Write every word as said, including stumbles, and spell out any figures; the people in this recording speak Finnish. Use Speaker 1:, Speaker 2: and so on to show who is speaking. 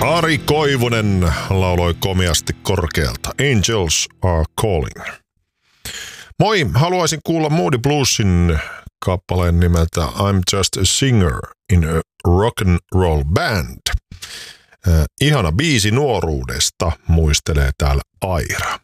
Speaker 1: Ari Koivunen lauloi komiasti korkealta. Angels are calling. Moi, haluaisin kuulla Moody Bluesin kappaleen nimeltä I'm just a singer in a rock and roll band. Äh, ihana biisi nuoruudesta, muistelee täällä Aira.